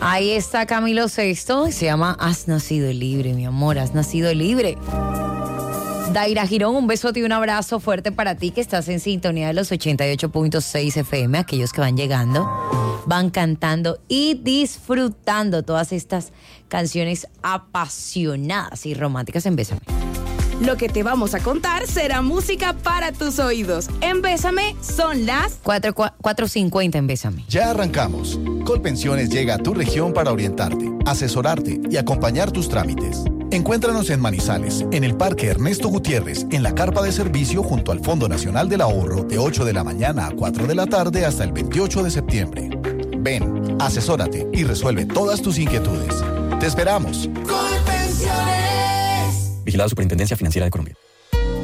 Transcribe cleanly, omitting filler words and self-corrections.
Ahí está Camilo Sesto, se llama Has nacido libre, mi amor, has nacido libre. Daira Girón, un besote y un abrazo fuerte para ti que estás en sintonía de los 88.6 FM, aquellos que van llegando, van cantando y disfrutando todas estas canciones apasionadas y románticas en Bésame. Lo que te vamos a contar será música para tus oídos. En Bésame son las 4:50 en Bésame. Ya arrancamos. Colpensiones llega a tu región para orientarte, asesorarte y acompañar tus trámites. Encuéntranos en Manizales, en el Parque Ernesto Gutiérrez, en la carpa de servicio junto al Fondo Nacional del Ahorro, de 8 de la mañana a 4 de la tarde hasta el 28 de septiembre. Ven, asesórate y resuelve todas tus inquietudes. ¡Te esperamos! Colpensiones. Vigilada Superintendencia Financiera de Colombia.